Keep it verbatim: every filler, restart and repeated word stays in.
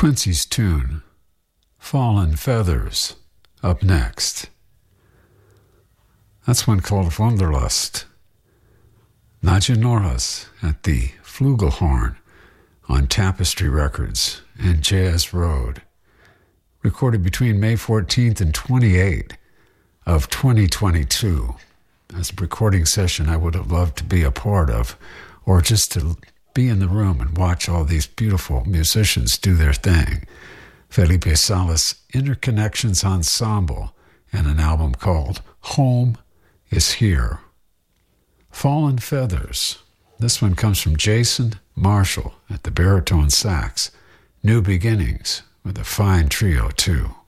Quincy's tune, Fallen Feathers, up next. That's one called Wanderlust. Nadja Norris at the Flugelhorn on Tapestry Records and Jazz Road. Recorded between May fourteenth and twenty-eighth of twenty twenty-two. As a recording session I would have loved to be a part of, or just to be in the room and watch all these beautiful musicians do their thing. Felipe Salas Interconnections Ensemble and an album called Home is Here. Fallen Feathers. This one comes from Jason Marshall at the baritone sax. New Beginnings with a fine trio too.